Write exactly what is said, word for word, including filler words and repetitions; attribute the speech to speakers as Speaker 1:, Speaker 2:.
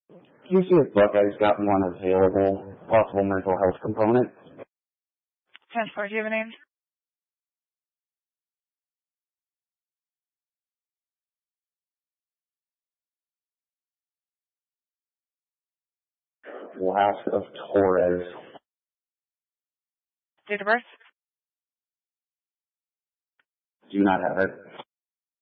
Speaker 1: You see if Buckeye's got one available, possible mental health component.
Speaker 2: Transport, do you have a name?
Speaker 1: Last of Torres.
Speaker 2: Date of birth?
Speaker 1: Do not have it.